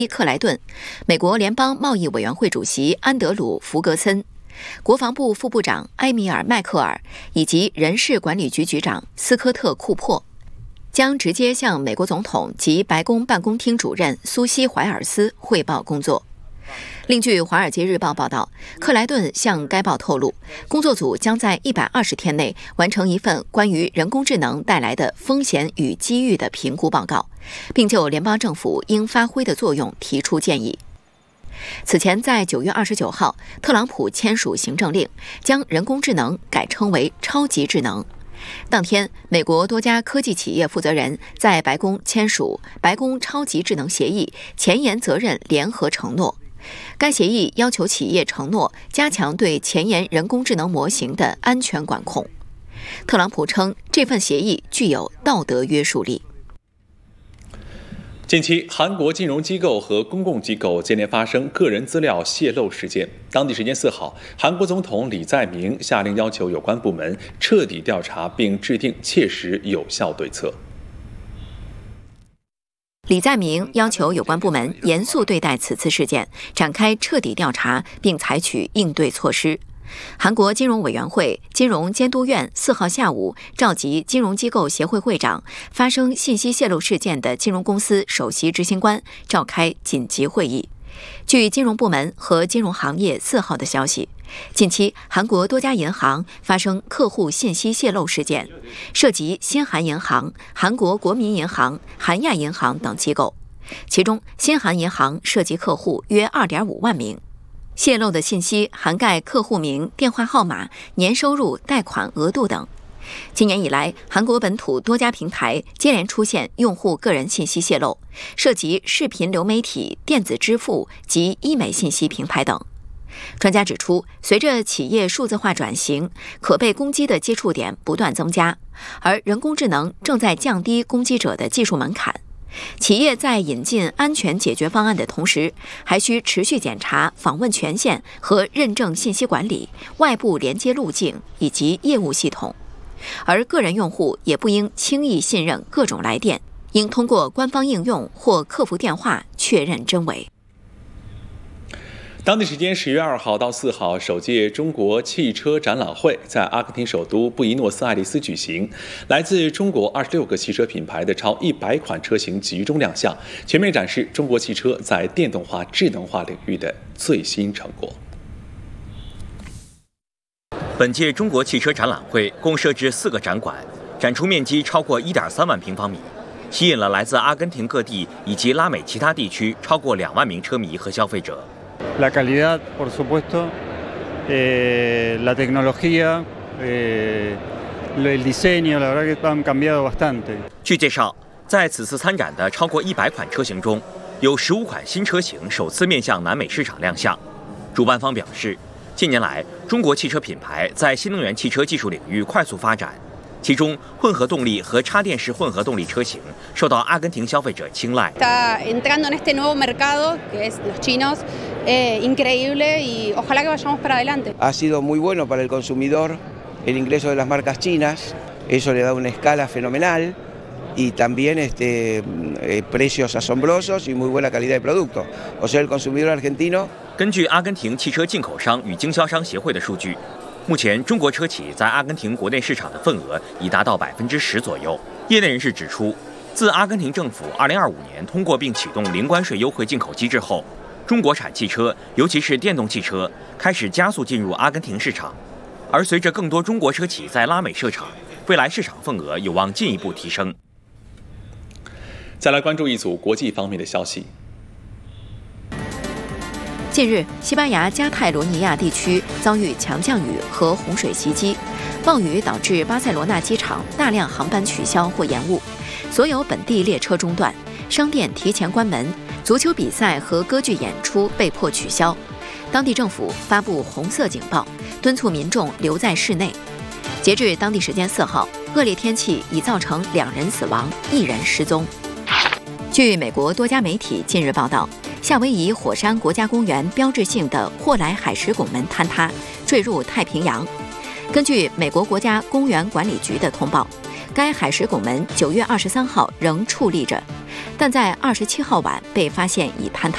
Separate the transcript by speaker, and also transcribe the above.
Speaker 1: 克莱顿、美国联邦贸易委员会主席安德鲁·弗格森、国防部副部长埃米尔·迈克尔以及人事管理局局长斯科特·库珀，将直接向美国总统及白宫办公厅主任苏西·怀尔斯汇报工作。另据《华尔街日报》报道，克莱顿向该报透露，工作组将在120天内完成一份关于人工智能带来的风险与机遇的评估报告，并就联邦政府应发挥的作用提出建议。此前，在9月29号，特朗普签署行政令，将人工智能改称为超级智能。当天，美国多家科技企业负责人在白宫签署白宫超级智能协议前沿责任联合承诺。该协议要求企业承诺加强对前沿人工智能模型的安全管控。特朗普称，这份协议具有道德约束力。
Speaker 2: 近期，韩国金融机构和公共机构接连发生个人资料泄露事件。当地时间4号，韩国总统李在明下令要求有关部门彻底调查并制定切实有效对策。
Speaker 1: 李在明要求有关部门严肃对待此次事件，展开彻底调查，并采取应对措施。韩国金融委员会金融监督院4号下午召集金融机构协会会长、发生信息泄露事件的金融公司首席执行官召开紧急会议。据金融部门和金融行业4号的消息，近期韩国多家银行发生客户信息泄露事件，涉及新韩银行、韩国国民银行、韩亚银行等机构，其中新韩银行涉及客户约2.5万名。泄露的信息涵盖客户名、电话号码、年收入、贷款额度等。今年以来，韩国本土多家平台接连出现用户个人信息泄露，涉及视频流媒体、电子支付及医美信息平台等。专家指出，随着企业数字化转型，可被攻击的接触点不断增加，而人工智能正在降低攻击者的技术门槛。企业在引进安全解决方案的同时，还需持续检查访问权限和认证信息管理、外部连接路径以及业务系统。而个人用户也不应轻易信任各种来电，应通过官方应用或客服电话确认真伪。
Speaker 2: 当地时间10月2号到4号，首届中国汽车展览会在阿根廷首都布宜诺斯艾利斯举行。来自中国26个汽车品牌的超100款车型集中亮相，全面展示中国汽车在电动化、智能化领域的最新成果。
Speaker 3: 本届中国汽车展览会共设置4个展馆，展出面积超过1.3万平方米，吸引了来自阿根廷各地以及拉美其他地区超过2万名车迷和消费者。
Speaker 4: La calidad, por supuesto, la tecnología, el diseño, la verdad que han cambiado bastante.
Speaker 3: 据介绍，在此次参展的超过100款车型中，有15款新车型首次面向南美市场亮相。主办方表示，近年来中国汽车品牌在新能源汽车技术领域快速发展，其中混合动力和插电式混合动力车型受到阿根廷消费者青睐。
Speaker 5: Está entrando en este nuevo mercado que es los chinos, increíble y ojalá que vayamos para adelante.
Speaker 6: Ha sido muy bueno para el consumidor el ingreso de las marcas chinas, eso le da una escala fenomenal y también precios asombrosos y muy buena calidad de producto. O sea, el consumidor argentino.
Speaker 3: 根据阿根廷汽车进口商与经销商协会的数据，目前中国车企在阿根廷国内市场的份额已达到10%左右。业内人士指出，自阿根廷政府2025年通过并启动零关税优惠进口机制后，中国产汽车，尤其是电动汽车，开始加速进入阿根廷市场。而随着更多中国车企在拉美设厂，未来市场份额有望进一步提升。
Speaker 2: 再来关注一组国际方面的消息。
Speaker 1: 近日，西班牙加泰罗尼亚地区遭遇强降雨和洪水袭击，暴雨导致巴塞罗那机场大量航班取消或延误，所有本地列车中断，商店提前关门，足球比赛和歌剧演出被迫取消。当地政府发布红色警报，敦促民众留在室内。截至当地时间4号，恶劣天气已造成2人死亡，1人失踪。据美国多家媒体近日报道，夏威夷火山国家公园标志性的霍莱海蚀拱门坍塌，坠入太平洋。根据美国国家公园管理局的通报，该海蚀拱门9月23号仍矗立着，但在27号晚被发现已坍塌。